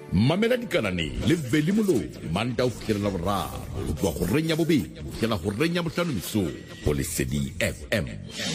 mamela dikanane le veli moloi manta o fitlhelela boraro go tswa go reng ya bobedi go fitlhela go reng ya botlhano mesong go Lesedi FM.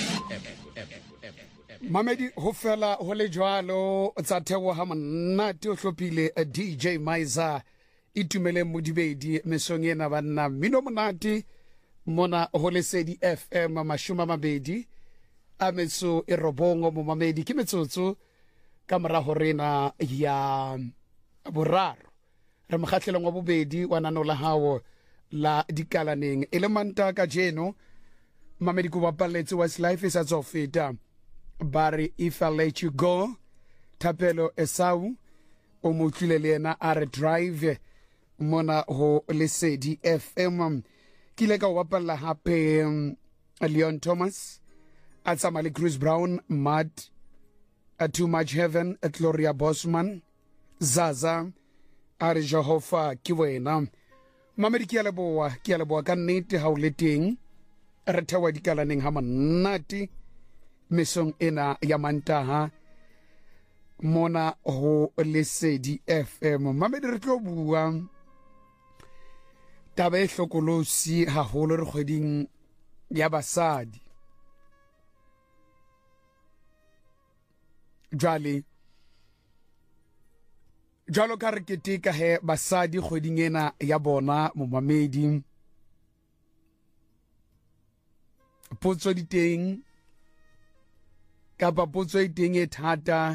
Mamedi ho fela ho le jwalo tsa theoha monate o hlophile DJ Maiza itumele modibedi mesong ena banna mino monate mona ho Lesedi FM mashuma mabedi a metso e robongo mo mamedi ke metsotso ka mora horena ya boraro re mokgahlelong wa bobedi wa nanola hawo la dikalaneng elementa ka jeno mamedi go bapaletse wa life is as of feta bari if I let you go Thapelo Esau o motlile le ena are drive mona ho Lesedi FM kile ka bapalla hape Leon Thomas atsamale Chris Brown Mad Too Much Heaven Gloria Bosman Zaza are Jehova ke wena mamedi ke a leboa ka nnete ha o le teng re thewa dikalaneng ha monate mesong ena ya mantaha mona ho Lesedi FM mamedi re tlo bua taba e hlokolosi haholo re kgweding ya basadi jwalo ka re keteka he basadi kgweding ena ya bona mo mamedi potso diteng kapa potso e teng e thata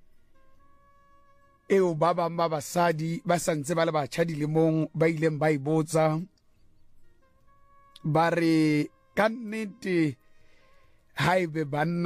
eo ba bang ba basadi ba santse ba le batjha dilemong ba ileng ba ibotsa ba re ka nnete haebe banna